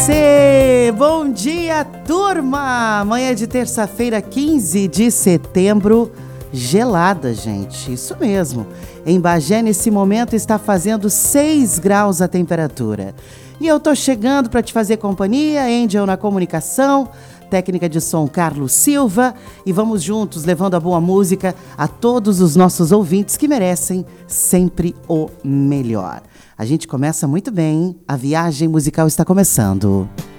você! Bom dia, turma! Manhã de terça-feira, 15 de setembro, gelada, gente, isso mesmo. Em Bagé, nesse momento, está fazendo 6 graus a temperatura. E eu tô chegando para te fazer companhia, Angel na comunicação, técnica de som Carlos Silva, e vamos juntos levando a boa música a todos os nossos ouvintes que merecem sempre o melhor. A gente começa muito bem, a viagem musical está começando.